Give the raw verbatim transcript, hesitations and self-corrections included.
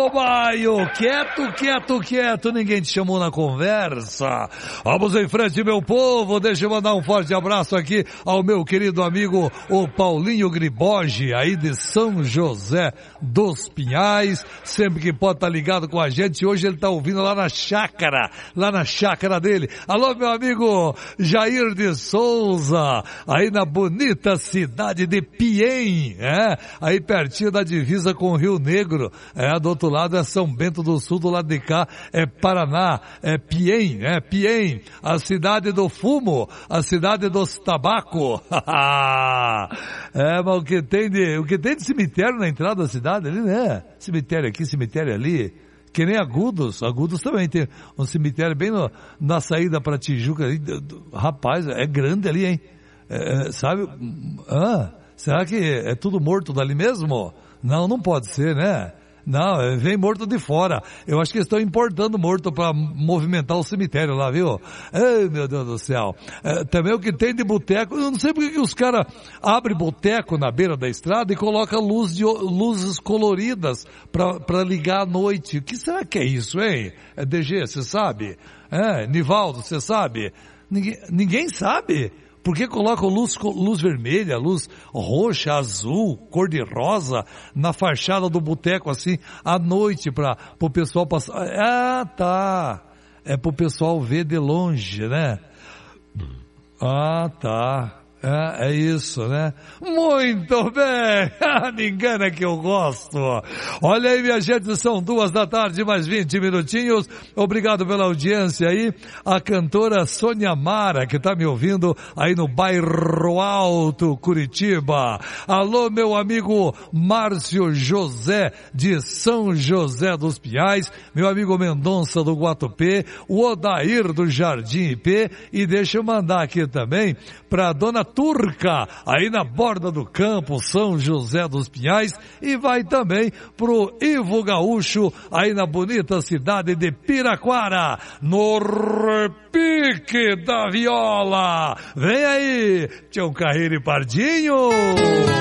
Ô, Maio, quieto, quieto, quieto, ninguém te chamou na conversa. Vamos em frente, meu povo, deixa eu mandar um forte abraço aqui ao meu querido amigo, o Paulinho Griboge, aí de São José dos Pinhais, sempre que pode estar ligado com a gente, hoje ele está ouvindo lá na chácara, lá na chácara dele. Alô, meu amigo Jair de Souza, aí na bonita cidade de Piém, é, aí pertinho da divisa com o Rio Negro, é, do outro lado é São Bento do Sul, do lado de cá é Paraná, é Piém, é Piém, a cidade do fumo, a cidade dos tabaco. É, mas o que tem de, o que tem de cemitério na entrada da cidade ali, né? Cemitério aqui, cemitério ali. Que nem Agudos, Agudos também tem um cemitério bem no, na saída para Tijuca ali. Rapaz, é grande ali, hein? É, sabe? Ah, será que é tudo morto dali mesmo? Não, não pode ser, né? Não, vem morto de fora. Eu acho que eles estão importando morto para movimentar o cemitério lá, viu? Ai, meu Deus do céu. É, também o que tem de boteco, eu não sei porque que os caras abrem boteco na beira da estrada e colocam luz de, luzes coloridas para ligar à noite. O que será que é isso, hein? É D G, você sabe? É, Nivaldo, você sabe? Ninguém, ninguém sabe. Por que colocam luz, luz vermelha, luz roxa, azul, cor de rosa na fachada do boteco assim à noite para o pessoal passar? Ah, tá. É para o pessoal ver de longe, né? Ah, tá. É, é isso, né? Muito bem! Me engana que eu gosto. Olha aí, minha gente, são duas da tarde, mais vinte minutinhos. Obrigado pela audiência aí. A cantora Sônia Mara, que tá me ouvindo aí no Bairro Alto, Curitiba. Alô, meu amigo Márcio José, de São José dos Pinhais. Meu amigo Mendonça do Guatupê. O Odair do Jardim I P. E deixa eu mandar aqui também pra dona Turca, aí na borda do campo, São José dos Pinhais, e vai também pro Ivo Gaúcho, aí na bonita cidade de Piraquara, no repique da viola. Vem aí, Tião Carreiro e Pardinho!